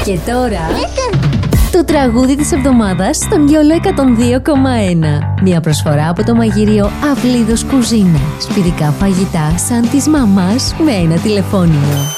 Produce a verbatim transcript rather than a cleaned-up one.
Και τώρα το τραγούδι της εβδομάδας στον Γιόλο εκατόν δύο κόμμα ένα. Μια προσφορά από το μαγείριο Αυλίδος Κουζίνα. Σπιτικά φαγητά σαν της μαμάς με ένα τηλεφώνημα.